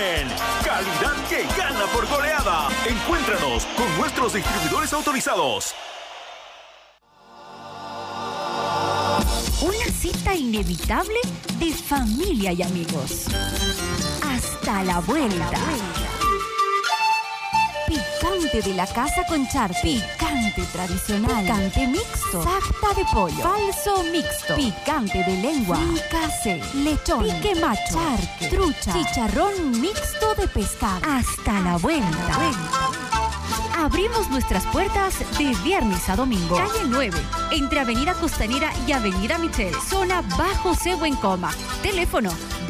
Ramen. Calidad que gana por goleada. Encuéntranos con nuestros distribuidores autorizados. Una cita inevitable de familia y amigos. Hasta la vuelta. Picante de la casa con charque. Picante tradicional. Picante mixto. Sarta de pollo. Falso mixto. Picante de lengua. Fricase. Lechón. Pique macho. Charque. Trucha. Chicharrón mixto de pescado. Hasta la vuelta. Abrimos nuestras puertas de viernes a domingo. Calle 9, entre Avenida Costanera y Avenida Michel. Zona Bajo Cebo en Coma. Teléfono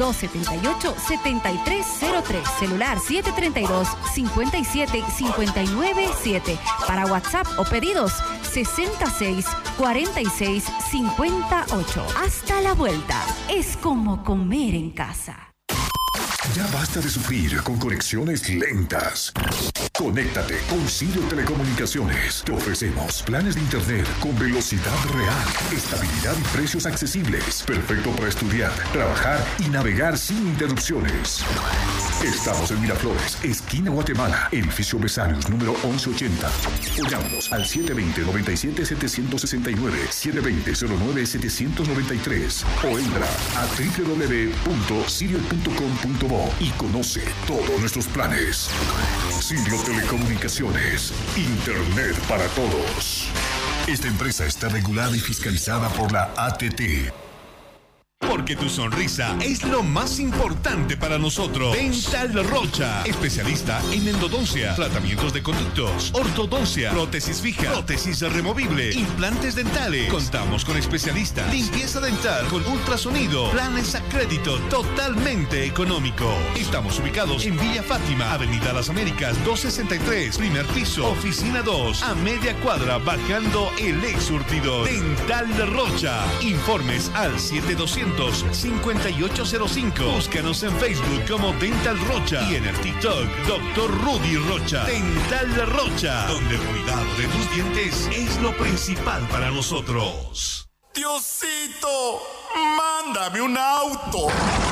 278-7303. Celular 732-57597. Para WhatsApp o pedidos 664658. Hasta la vuelta. Es como comer en casa. Ya basta de sufrir con conexiones lentas. Conéctate con Sirio Telecomunicaciones. Te ofrecemos planes de internet con velocidad real, estabilidad y precios accesibles. Perfecto para estudiar, trabajar y navegar sin interrupciones. Estamos en Miraflores, esquina Guatemala, edificio Besarios, número 1180. O llámanos al 720-97-769, 720-09-793 o entra a www.sirio.com.bo y conoce todos nuestros planes. Sirio Telecomunicaciones, Internet para todos. Esta empresa está regulada y fiscalizada por la ATT. Porque tu sonrisa es lo más importante para nosotros. Dental Rocha, especialista en endodoncia, tratamientos de conductos, ortodoncia, prótesis fija, prótesis removible, implantes dentales. Contamos con especialistas, limpieza dental con ultrasonido, planes a crédito totalmente económico. Estamos ubicados en Villa Fátima, Avenida Las Américas 263, primer piso, oficina 2, a media cuadra, bajando el ex surtidor. Dental Rocha. Informes al 7200-5805. Búscanos en Facebook como Dental Rocha y en el TikTok Dr. Rudy Rocha. Dental Rocha, donde el cuidado de tus dientes es lo principal para nosotros. Diosito, mándame un auto.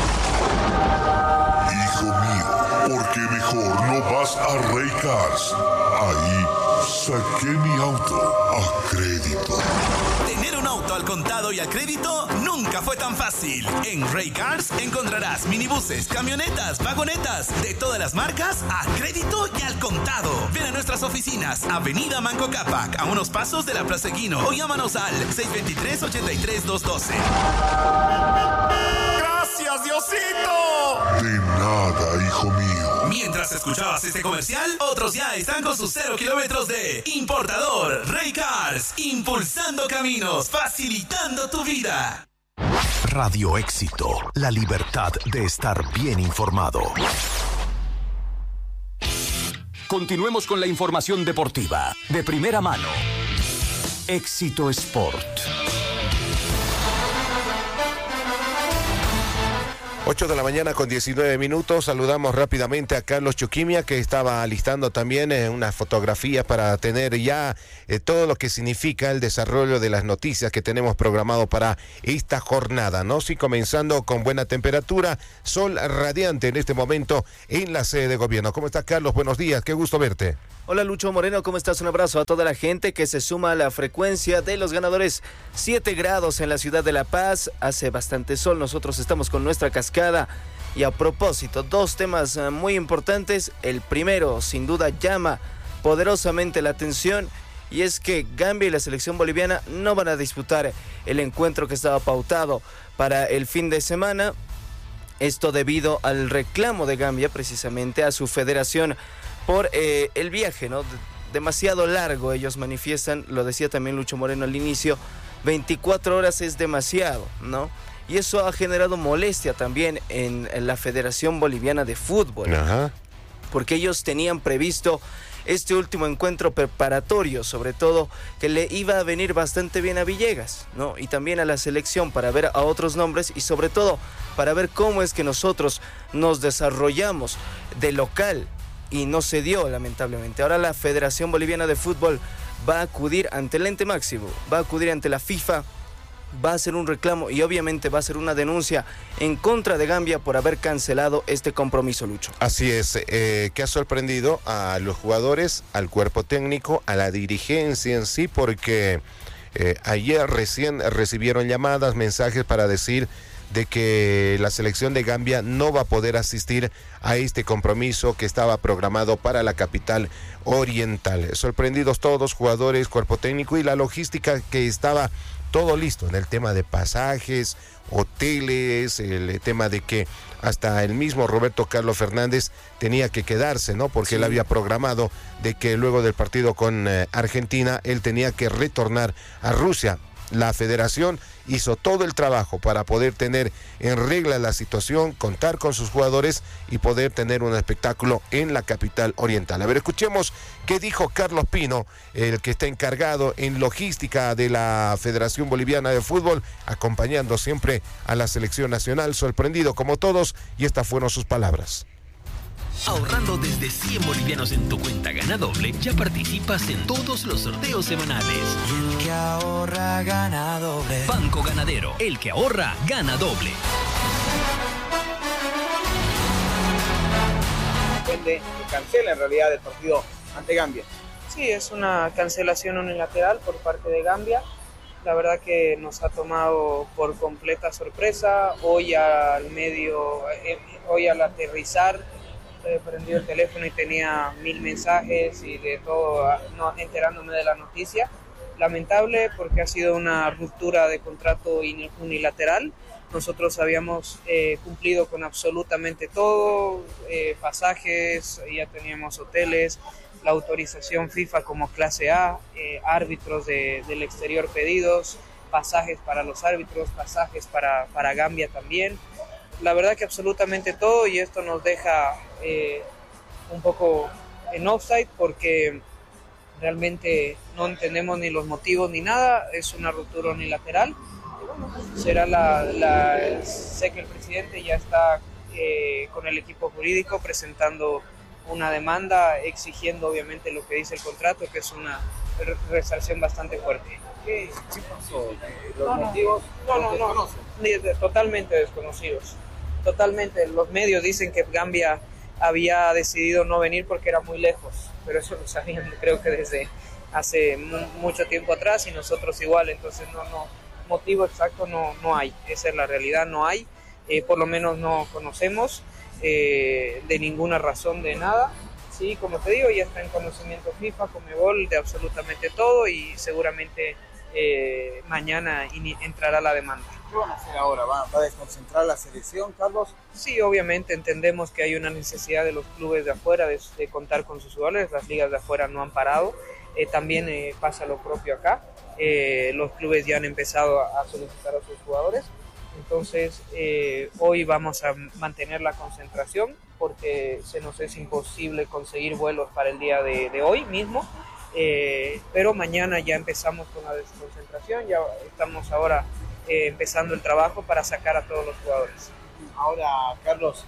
Hijo mío, ¿por qué mejor no vas a Rey Cars? Ahí saqué mi auto a crédito. Tener un auto al contado y al crédito nunca fue tan fácil. En Rey Cars encontrarás minibuses, camionetas, vagonetas de todas las marcas a crédito y al contado. Ven a nuestras oficinas, Avenida Manco Cápac, a unos pasos de la Plaza Equino, o llámanos al 623-83212. ¡Gracias, Diosito! De nada, hijo mío. Mientras escuchabas este comercial, otros ya están con sus 0 kilómetros de importador. Rey Cars, impulsando caminos, facilitando tu vida. Radio Éxito, la libertad de estar bien informado. Continuemos con la información deportiva de primera mano. Éxito Sport. 8 de la mañana con 19 minutos. Saludamos rápidamente a Carlos Chuquimia, que estaba alistando también una fotografía para tener ya todo lo que significa el desarrollo de las noticias que tenemos programado para esta jornada, ¿no? Sí, comenzando con buena temperatura, sol radiante en este momento en la sede de gobierno. ¿Cómo estás, Carlos? Buenos días, qué gusto verte. Hola, Lucho Moreno, ¿cómo estás? Un abrazo a toda la gente que se suma a la frecuencia de los ganadores. 7 grados en la ciudad de La Paz, hace bastante sol, nosotros estamos con nuestra cascada. Y a propósito, 2 temas muy importantes. El primero, sin duda, llama poderosamente la atención, y es que Gambia y la selección boliviana no van a disputar el encuentro que estaba pautado para el fin de semana. Esto debido al reclamo de Gambia, precisamente, a su federación por el viaje, ¿no? Demasiado largo, ellos manifiestan, lo decía también Lucho Moreno al inicio, 24 horas es demasiado, ¿no? Y eso ha generado molestia también en la Federación Boliviana de Fútbol. Ajá. Porque ellos tenían previsto este último encuentro preparatorio, sobre todo, que le iba a venir bastante bien a Villegas, ¿no? Y también a la selección, para ver a otros nombres y sobre todo para ver cómo es que nosotros nos desarrollamos de local. Y no se dio, lamentablemente. Ahora la Federación Boliviana de Fútbol va a acudir ante el ente máximo, va a acudir ante la FIFA va a ser un reclamo y obviamente va a ser una denuncia en contra de Gambia por haber cancelado este compromiso, Lucho. Así es, que ha sorprendido a los jugadores, al cuerpo técnico, a la dirigencia en sí, porque ayer recién recibieron llamadas, mensajes para decir de que la selección de Gambia no va a poder asistir a este compromiso que estaba programado para la capital oriental. Sorprendidos todos, jugadores, cuerpo técnico y la logística, que estaba todo listo en el tema de pasajes, hoteles, el tema de que hasta el mismo Roberto Carlos Fernández tenía que quedarse, ¿no? Porque él había programado de que luego del partido con Argentina él tenía que retornar a Rusia. La federación hizo todo el trabajo para poder tener en regla la situación, contar con sus jugadores y poder tener un espectáculo en la capital oriental. A ver, escuchemos qué dijo Carlos Pino, el que está encargado en logística de la Federación Boliviana de Fútbol, acompañando siempre a la selección nacional, sorprendido como todos, y estas fueron sus palabras. Ahorrando desde 100 bolivianos en tu cuenta Gana Doble, ya participas en todos los sorteos semanales. Y el que ahorra gana doble. Banco Ganadero, el que ahorra gana doble. Se cancela en realidad el partido ante Gambia. Sí, es una cancelación unilateral por parte de Gambia. La verdad que nos ha tomado por completa sorpresa. Hoy al aterrizar, prendió el teléfono y tenía 1000 mensajes y de todo, enterándome de la noticia. Lamentable, porque ha sido una ruptura de contrato unilateral. Nosotros habíamos cumplido con absolutamente todo, pasajes, ya teníamos hoteles, la autorización FIFA como clase A, árbitros del exterior pedidos, pasajes para los árbitros, pasajes para Gambia también. La verdad que absolutamente todo, y esto nos deja un poco en offside porque realmente no entendemos ni los motivos ni nada. Es una ruptura unilateral. Será sé que el presidente ya está con el equipo jurídico presentando una demanda exigiendo obviamente lo que dice el contrato, que es una resarcción bastante fuerte. ¿Qué pasó? ¿Los motivos? No. Totalmente desconocidos. Totalmente. Los medios dicen que Gambia había decidido no venir porque era muy lejos, pero eso lo sabían creo que desde hace mucho tiempo atrás, y nosotros igual. Entonces motivo exacto no hay, esa es la realidad, no hay, por lo menos no conocemos de ninguna razón de nada. Sí, como te digo, ya está en conocimiento FIFA, Conmebol, de absolutamente todo, y seguramente mañana entrará la demanda. ¿Qué van a hacer ahora? ¿Va a desconcentrar la selección, Carlos? Sí, obviamente entendemos que hay una necesidad de los clubes de afuera de contar con sus jugadores. Las ligas de afuera no han parado. También pasa lo propio acá. Los clubes ya han empezado a solicitar a sus jugadores. Entonces, hoy vamos a mantener la concentración porque se nos es imposible conseguir vuelos para el día de hoy mismo. Pero mañana ya empezamos con la desconcentración. Ya estamos ahora empezando el trabajo para sacar a todos los jugadores. Ahora, Carlos,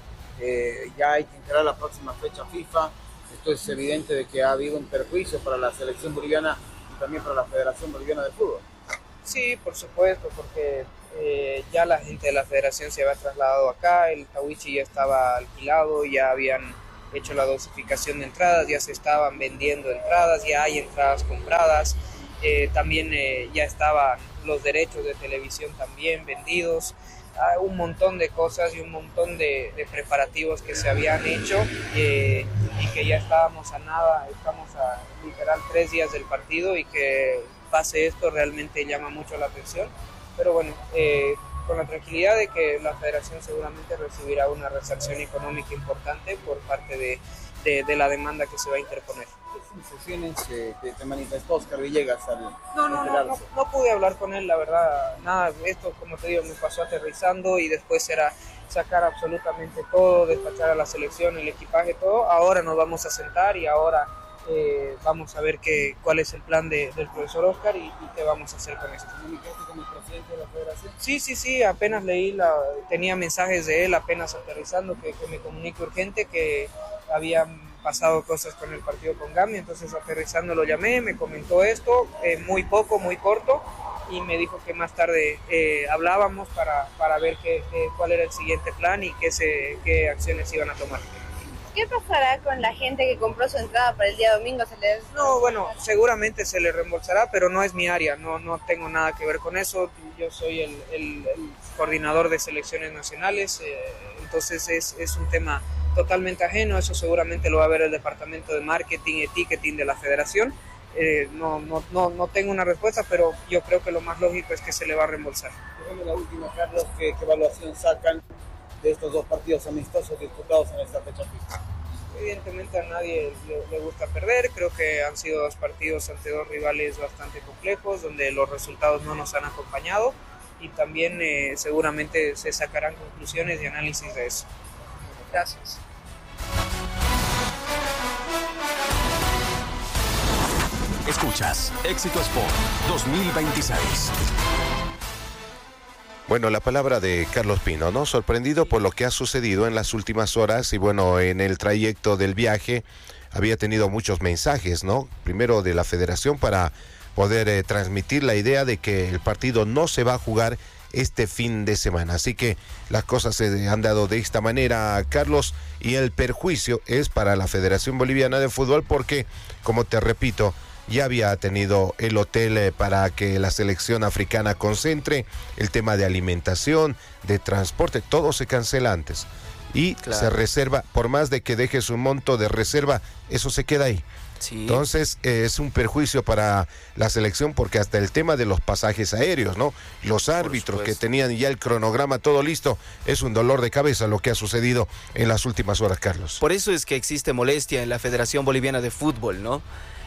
ya hay que encarar la próxima fecha FIFA. Esto es evidente de que ha habido un perjuicio para la selección boliviana y también para la Federación Boliviana de Fútbol. Sí, por supuesto, porque ya la gente de la federación se había trasladado acá, el Tawichi ya estaba alquilado, ya habían hecho la dosificación de entradas, ya se estaban vendiendo entradas, ya hay entradas compradas, también ya estaban los derechos de televisión también vendidos. Un montón de cosas y un montón de preparativos que se habían hecho y que ya estábamos estamos a literal 3 días del partido, y que pase esto realmente llama mucho la atención, pero bueno, con la tranquilidad de que la federación seguramente recibirá una resarcción económica importante por parte de la demanda que se va a interponer. ¿Qué sensaciones te manifestó Oscar Villegas al No pude hablar con él, la verdad, nada. Esto, como te digo, me pasó aterrizando y después era sacar absolutamente todo, despachar a la selección, el equipaje, todo. Ahora nos vamos a sentar y ahora vamos a ver cuál es el plan del profesor Oscar y qué vamos a hacer con esto. ¿Comunicaste con el presidente de la federación? Sí, apenas tenía mensajes de él apenas aterrizando que me comunique urgente que habían pasado cosas con el partido con Gambia. Entonces aterrizando lo llamé, me comentó esto, muy poco, muy corto, y me dijo que más tarde hablábamos para ver cuál era el siguiente plan y qué acciones iban a tomar. ¿Qué pasará con la gente que compró su entrada para el día domingo? No, bueno, seguramente se le reembolsará, pero no es mi área, no tengo nada que ver con eso. Yo soy el coordinador de selecciones nacionales, entonces es un tema totalmente ajeno. Eso seguramente lo va a ver el departamento de marketing y ticketing de la federación. No tengo una respuesta, pero yo creo que lo más lógico es que se le va a reembolsar. La última, Carlos, ¿qué evaluación sacan de estos 2 partidos amistosos disputados en esta fecha FIFA? Evidentemente a nadie le gusta perder. Creo que han sido 2 partidos ante 2 rivales bastante complejos, donde los resultados no nos han acompañado, y también seguramente se sacarán conclusiones y análisis de eso. Gracias. Escuchas Éxito Sport 2026. Bueno, la palabra de Carlos Pino, ¿no? Sorprendido por lo que ha sucedido en las últimas horas y bueno, en el trayecto del viaje había tenido muchos mensajes, ¿no? Primero de la federación para poder transmitir la idea de que el partido no se va a jugar este fin de semana. Así que las cosas se han dado de esta manera, Carlos, y el perjuicio es para la Federación Boliviana de Fútbol porque, como te repito, ya había tenido el hotel para que la selección africana concentre, el tema de alimentación, de transporte, todo se cancela antes. Y se reserva, por más de que dejes un monto de reserva, eso se queda ahí. Sí. Entonces es un perjuicio para la selección porque hasta el tema de los pasajes aéreos, ¿no? Los árbitros que tenían ya el cronograma todo listo, es un dolor de cabeza lo que ha sucedido en las últimas horas, Carlos. Por eso es que existe molestia en la Federación Boliviana de Fútbol, ¿no?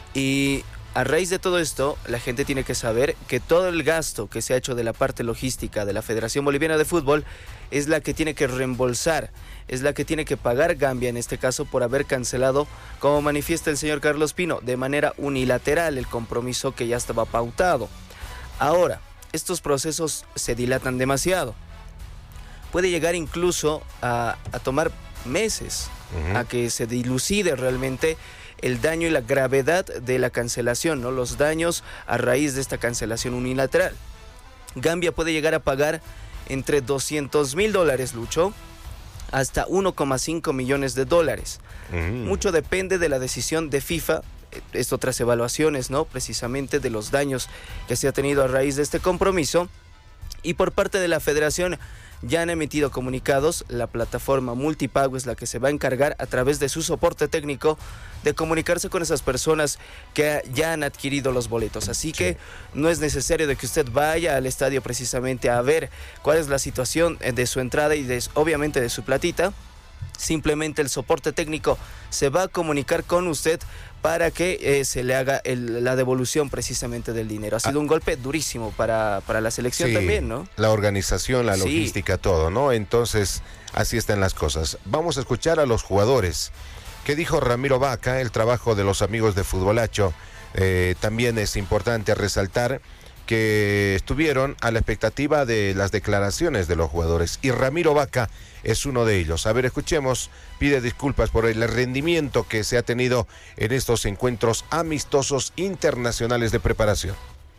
Y a raíz de todo esto, la gente tiene que saber que todo el gasto que se ha hecho de la parte logística de la Federación Boliviana de Fútbol es la que tiene que reembolsar, es la que tiene que pagar Gambia en este caso por haber cancelado, como manifiesta el señor Carlos Pino, de manera unilateral el compromiso que ya estaba pautado. Ahora, estos procesos se dilatan demasiado. Puede llegar incluso a tomar meses a que se dilucide realmente el daño y la gravedad de la cancelación, ¿no? Los daños a raíz de esta cancelación unilateral. Gambia puede llegar a pagar entre $200,000, Lucho, hasta $1,5 millones. Mucho depende de la decisión de FIFA, esto tras evaluaciones, ¿no? Precisamente de los daños que se ha tenido a raíz de este compromiso. Y por parte de la federación ya han emitido comunicados. La plataforma Multipago es la que se va a encargar a través de su soporte técnico de comunicarse con esas personas que ya han adquirido los boletos. Así que no es necesario de que usted vaya al estadio precisamente a ver cuál es la situación de su entrada y obviamente de su platita. Simplemente el soporte técnico se va a comunicar con usted para que se le haga la devolución precisamente del dinero. Ha sido un golpe durísimo para la selección también, ¿no? La organización, la logística, todo, ¿no? Entonces, así están las cosas. Vamos a escuchar a los jugadores. ¿Qué dijo Ramiro Vaca? El trabajo de los amigos de Futbolacho. También es importante resaltar que estuvieron a la expectativa de las declaraciones de los jugadores. Y Ramiro Vaca es uno de ellos. A ver, escuchemos. Pide disculpas por el rendimiento que se ha tenido en estos encuentros amistosos internacionales de preparación.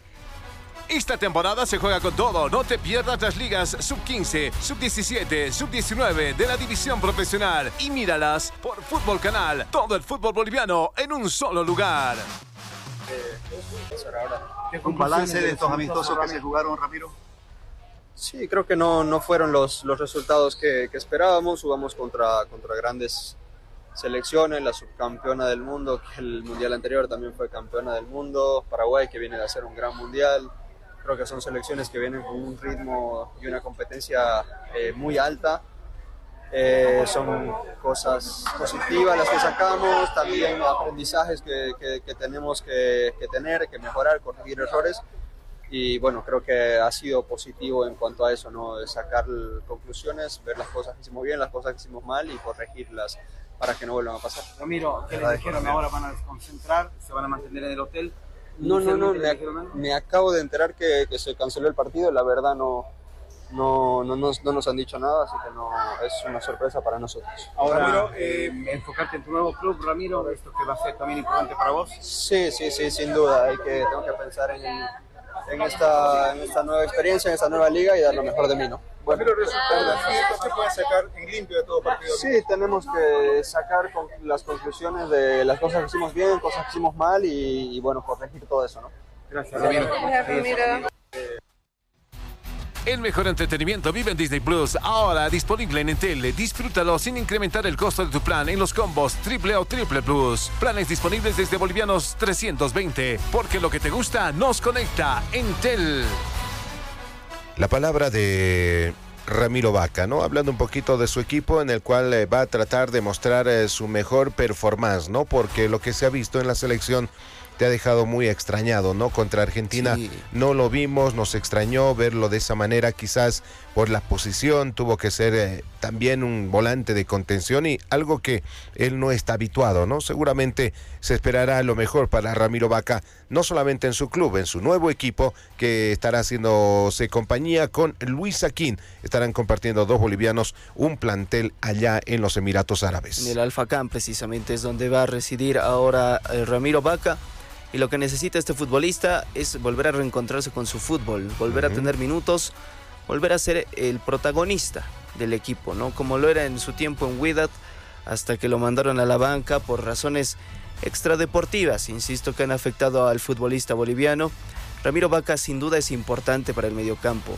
Esta temporada se juega con todo. No te pierdas las ligas Sub-15, Sub-17, Sub-19 de la división profesional. Y míralas por Fútbol Canal. Todo el fútbol boliviano en un solo lugar. ¿Un balance de estos amistosos que se jugaron, Ramiro? Sí, creo que no fueron los resultados que esperábamos. Jugamos contra grandes selecciones, la subcampeona del mundo, que el mundial anterior también fue campeona del mundo, Paraguay, que viene de hacer un gran mundial. Creo que son selecciones que vienen con un ritmo y una competencia muy alta. Son cosas positivas las que sacamos, también aprendizajes que tenemos que tener, que mejorar, corregir errores. Y bueno, creo que ha sido positivo en cuanto a eso, ¿no? De sacar conclusiones, ver las cosas que hicimos bien, las cosas que hicimos mal y corregirlas para que no vuelvan a pasar. Ramiro, ¿qué les dijeron? ¿Ahora van a desconcentrar? ¿Se van a mantener en el hotel? No, me acabo de enterar que se canceló el partido, la verdad no nos han dicho nada, así que no es una sorpresa para nosotros. Ahora, Ramiro, enfocarte en tu nuevo club, Ramiro, ¿esto que va a ser también importante para vos? Sí, sin duda, tengo que pensar en esta nueva experiencia, en esta nueva liga y dar lo mejor de mí, ¿no? Bueno, los resultados, ¿qué pueden sacar en limpio de todo partido? Sí, tenemos que sacar las conclusiones de las cosas que hicimos bien, cosas que hicimos mal y bueno, corregir todo eso, ¿no? Gracias. El mejor entretenimiento vive en Disney Plus, ahora disponible en Entel. Disfrútalo sin incrementar el costo de tu plan en los combos Triple o Triple Plus. Planes disponibles desde bolivianos 320, porque lo que te gusta nos conecta. Entel. La palabra de Ramiro Vaca, ¿no? Hablando un poquito de su equipo, en el cual va a tratar de mostrar su mejor performance, ¿no? Porque lo que se ha visto en la selección te ha dejado muy extrañado, ¿no? Contra Argentina sí. No lo vimos, nos extrañó verlo de esa manera, quizás por la posición, tuvo que ser también un volante de contención y algo que él no está habituado, ¿no? Seguramente se esperará lo mejor para Ramiro Vaca, no solamente en su club, en su nuevo equipo que estará haciéndose compañía con Luis Saquín. Estarán compartiendo dos bolivianos un plantel allá en los Emiratos Árabes. En el Al Fakhan precisamente es donde va a residir ahora Ramiro Vaca. Y lo que necesita este futbolista es volver a reencontrarse con su fútbol, volver a tener minutos, volver a ser el protagonista del equipo, ¿no? Como lo era en su tiempo en Wydad, hasta que lo mandaron a la banca por razones extradeportivas, insisto, que han afectado al futbolista boliviano. Ramiro Vaca sin duda es importante para el mediocampo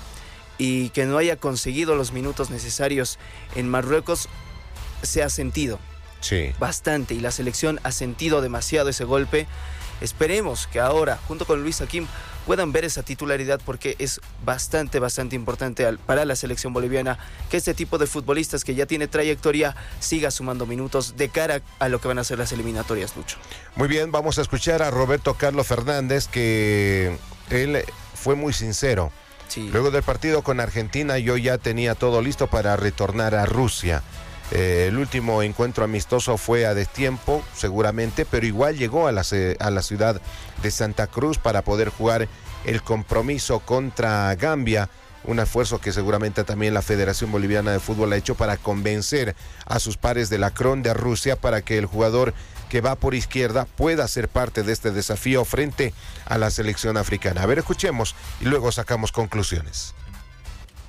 y que no haya conseguido los minutos necesarios en Marruecos se ha sentido bastante y la selección ha sentido demasiado ese golpe. Esperemos que ahora, junto con Luis Saquín, puedan ver esa titularidad porque es bastante importante para la selección boliviana que este tipo de futbolistas que ya tiene trayectoria siga sumando minutos de cara a lo que van a ser las eliminatorias, Lucho. Muy bien, vamos a escuchar a Roberto Carlos Fernández, que él fue muy sincero. Sí. Luego del partido con Argentina yo ya tenía todo listo para retornar a Rusia. El último encuentro amistoso fue a destiempo, seguramente, pero igual llegó a la ciudad de Santa Cruz para poder jugar el compromiso contra Gambia. Un esfuerzo que seguramente también la Federación Boliviana de Fútbol ha hecho para convencer a sus pares de la CRON de Rusia para que el jugador que va por izquierda pueda ser parte de este desafío frente a la selección africana. A ver, escuchemos y luego sacamos conclusiones.